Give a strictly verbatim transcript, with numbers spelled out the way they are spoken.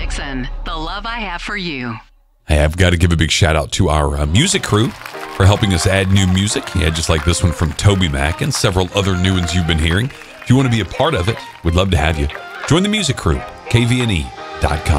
Dixon, the love I have for you. Hey, I've got to give a big shout out to our uh, music crew for helping us add new music. Yeah, just like this one from Toby Mac and several other new ones you've been hearing. If you want to be a part of it, we'd love to have you. Join the music crew, K V N E dot com.